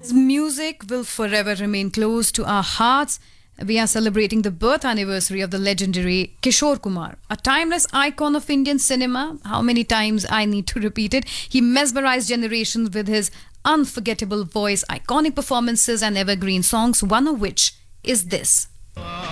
His music will forever remain close to our hearts. We are celebrating the birth anniversary of the legendary Kishore Kumar, a timeless icon of Indian cinema. How many times I need to repeat it? He mesmerized generations with his unforgettable voice, iconic performances, and evergreen songs, one of which is this.